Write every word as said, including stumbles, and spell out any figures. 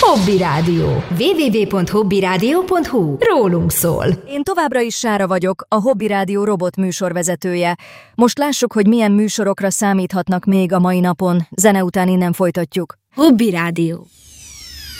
Hobby Rádió. double-u double-u double-u pont hobby rádió pont hu. Rólunk szól. Én továbbra is Sára vagyok, a Hobby Rádió robot műsorvezetője. Most lássuk, hogy milyen műsorokra számíthatnak még a mai napon. Zene után innen folytatjuk. Hobby Rádió.